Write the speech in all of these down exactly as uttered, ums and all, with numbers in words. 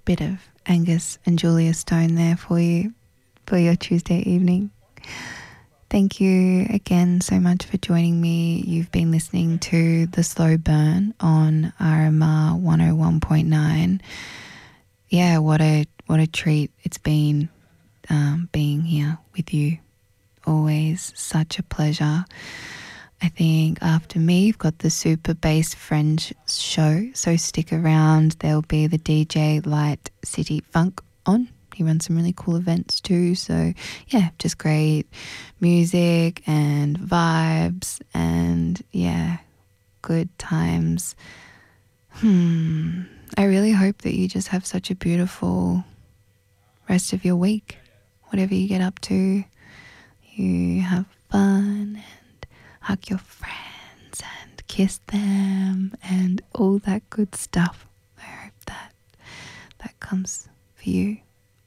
bit of Angus and Julia Stone there for you for your Tuesday evening. Thank you again so much for joining me. You've been listening to The Slow Burn on R M R one oh one point nine. Yeah, what a what a treat it's been um, being here with you. Always such a pleasure. I think after me, you've got the Super Bass Friends show, so stick around. There'll be the D J Light City Funk on. He runs some really cool events too, so yeah, just great music and vibes and yeah, good times. Hmm, I really hope that you just have such a beautiful rest of your week. Whatever you get up to, you have fun and hug your friends and kiss them and all that good stuff. I hope that that comes for you.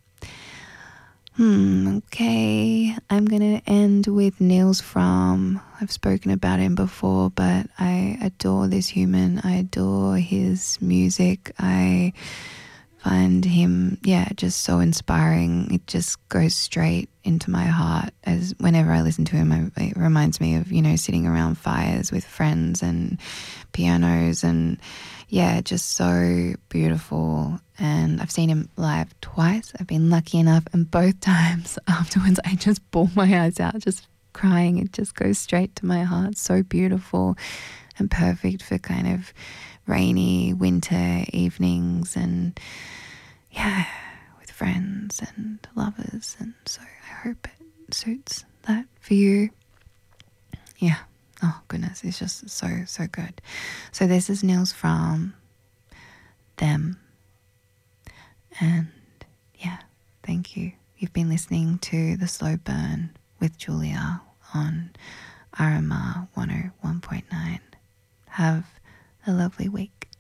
Hmm, okay, I'm going to end with Nils Fromm. I've spoken about him before, but I adore this human. I adore his music. I find him, yeah, just so inspiring. It just goes straight into my heart. As whenever I listen to him, I, it reminds me of, you know, sitting around fires with friends and pianos and yeah, just so beautiful. And I've seen him live twice. I've been lucky enough, and both times afterwards I just bawl my eyes out, just crying. It just goes straight to my heart. So beautiful and perfect for kind of rainy winter evenings and yeah, with friends and lovers. And so I hope it suits that for you. Yeah. Oh goodness, it's just so, so good. So this is Nils from Them. And yeah, thank you. You've been listening to The Slow Burn with Julia on R M R one oh one point nine. Have a lovely week.